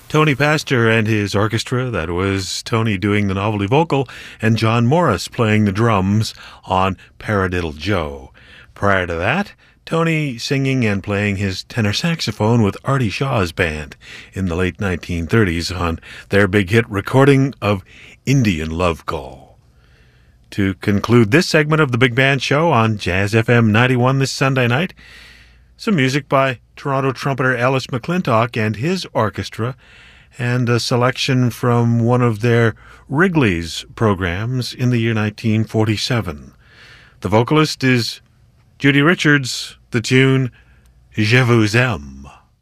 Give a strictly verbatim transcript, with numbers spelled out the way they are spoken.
Tony Pastor and his orchestra. That was Tony doing the novelty vocal and John Morris playing the drums on Paradiddle Joe. Prior to that, Tony singing and playing his tenor saxophone with Artie Shaw's band in the late nineteen thirties on their big hit recording of Indian Love Call. To conclude this segment of the Big Band Show on Jazz F M ninety-one this Sunday night, some music by Toronto trumpeter Ellis McClintock and his orchestra, and a selection from one of their Wrigley's programs in the year nineteen forty-seven. The vocalist is Judy Richards, the tune Je vous aime.